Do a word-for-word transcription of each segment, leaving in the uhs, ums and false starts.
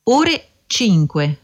ore cinque.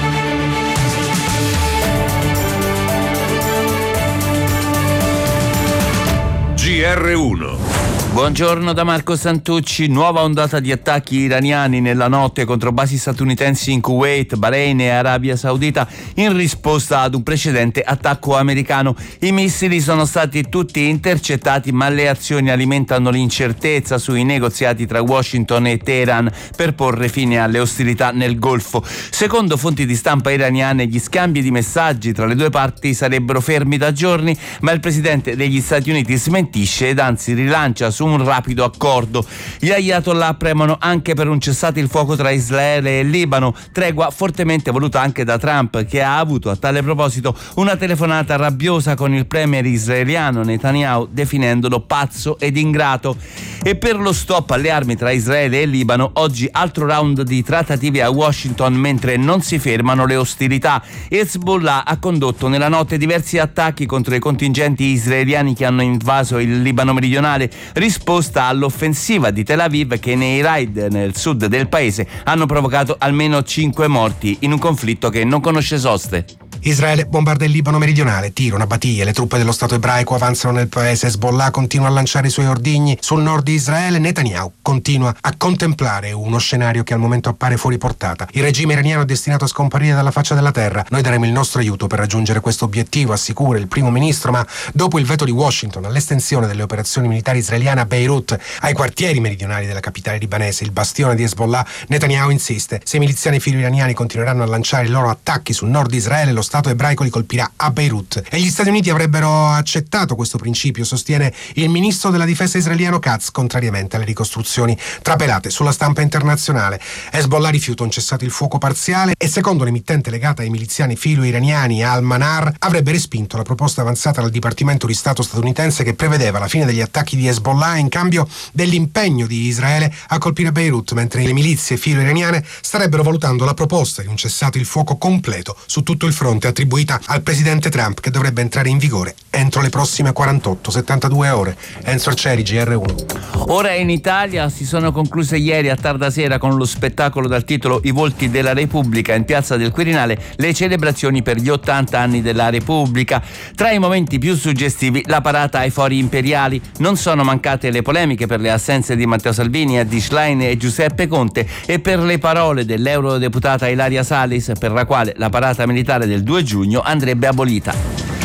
G R uno. Buongiorno da Marco Santucci. Nuova ondata di attacchi iraniani nella notte contro basi statunitensi in Kuwait, Bahrain e Arabia Saudita in risposta ad un precedente attacco americano. I missili sono stati tutti intercettati, ma le azioni alimentano l'incertezza sui negoziati tra Washington e Teheran per porre fine alle ostilità nel Golfo. Secondo fonti di stampa iraniane, gli scambi di messaggi tra le due parti sarebbero fermi da giorni, ma il presidente degli Stati Uniti smentisce ed anzi rilancia su un rapido accordo. Gli ayatollah premono anche per un cessate il fuoco tra Israele e Libano, tregua fortemente voluta anche da Trump, che ha avuto a tale proposito una telefonata rabbiosa con il premier israeliano Netanyahu, definendolo pazzo ed ingrato. E per lo stop alle armi tra Israele e Libano, oggi altro round di trattative a Washington mentre non si fermano le ostilità. Hezbollah ha condotto nella notte diversi attacchi contro i contingenti israeliani che hanno invaso il Libano meridionale, risposta all'offensiva di Tel Aviv che nei raid nel sud del paese hanno provocato almeno cinque morti in un conflitto che non conosce soste. Israele bombarda il Libano meridionale, tira una battiglia, le truppe dello Stato ebraico avanzano nel paese, Hezbollah continua a lanciare i suoi ordigni sul nord di Israele, Netanyahu continua a contemplare uno scenario che al momento appare fuori portata. Il regime iraniano è destinato a scomparire dalla faccia della terra, noi daremo il nostro aiuto per raggiungere questo obiettivo, assicura il primo ministro, ma dopo il veto di Washington all'estensione delle operazioni militari israeliane a Beirut, ai quartieri meridionali della capitale libanese, il bastione di Hezbollah, Netanyahu insiste, se i miliziani filo-iraniani continueranno a lanciare i loro attacchi sul nord di Israele, lo Stato ebraico li colpirà a Beirut. E gli Stati Uniti avrebbero accettato questo principio, sostiene il ministro della difesa israeliano Katz, contrariamente alle ricostruzioni trapelate sulla stampa internazionale. Hezbollah rifiuta un cessato il fuoco parziale e, secondo l'emittente legata ai miliziani filo-iraniani Al-Manar, avrebbe respinto la proposta avanzata dal Dipartimento di Stato statunitense che prevedeva la fine degli attacchi di Hezbollah in cambio dell'impegno di Israele a colpire Beirut, mentre le milizie filo-iraniane starebbero valutando la proposta di un cessato il fuoco completo su tutto il fronte attribuita al presidente Trump, che dovrebbe entrare in vigore entro le prossime quarantotto settantadue ore. Enzo Arcieri, G R uno. Ora in Italia si sono concluse ieri a tarda sera con lo spettacolo dal titolo I volti della Repubblica in piazza del Quirinale le celebrazioni per gli ottanta anni della Repubblica. Tra i momenti più suggestivi la parata ai fori imperiali. Non sono mancate le polemiche per le assenze di Matteo Salvini, Edi Schlein e Giuseppe Conte e per le parole dell'eurodeputata Ilaria Salis, per la quale la parata militare del due giugno andrebbe abolita.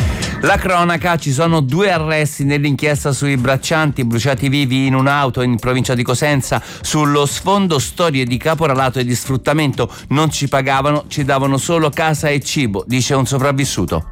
La cronaca: ci sono due arresti nell'inchiesta sui braccianti bruciati vivi in un'auto in provincia di Cosenza. Sullo sfondo storie di caporalato e di sfruttamento. Non ci pagavano, ci davano solo casa e cibo, dice un sopravvissuto.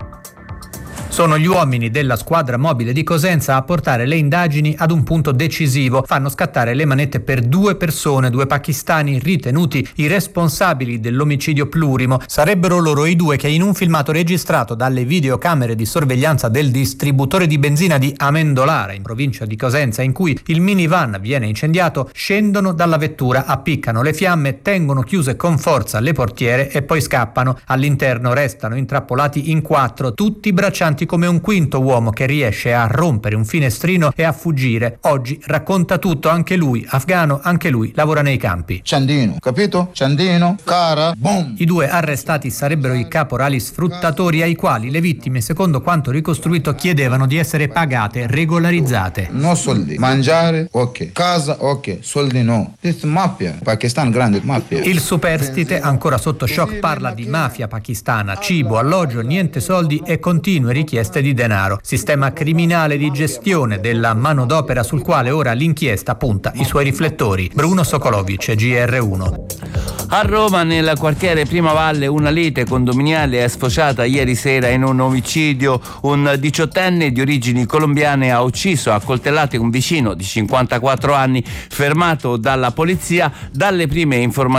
Sono gli uomini della squadra mobile di Cosenza a portare le indagini ad un punto decisivo. Fanno scattare le manette per due persone, due pakistani ritenuti i responsabili dell'omicidio plurimo. Sarebbero loro i due che in un filmato registrato dalle videocamere di sorveglianza del distributore di benzina di Amendolara, in provincia di Cosenza, in cui il minivan viene incendiato, scendono dalla vettura, appiccano le fiamme, tengono chiuse con forza le portiere e poi scappano. All'interno restano intrappolati in quattro, tutti braccianti come un quinto uomo che riesce a rompere un finestrino e a fuggire. Oggi racconta tutto anche lui, afgano, anche lui lavora nei campi. Ciandino, capito? Ciandino, cara, boom! I due arrestati sarebbero i caporali sfruttatori ai quali le vittime, secondo quanto ricostruito, chiedevano di essere pagate, regolarizzate. No soldi, mangiare, ok, casa, ok, soldi no. This mafia, Pakistan grande mafia. Il superstite, ancora sotto shock, parla di mafia pakistana, cibo, alloggio, niente soldi e continue richieste di denaro. Sistema criminale di gestione della manodopera sul quale ora l'inchiesta punta i suoi riflettori. Bruno Sokolovic, G R uno. A Roma, nel quartiere Prima Valle, una lite condominiale è sfociata ieri sera in un omicidio. Un diciottenne di origini colombiane ha ucciso a coltellate un vicino di cinquantaquattro anni, fermato dalla polizia. Dalle prime informazioni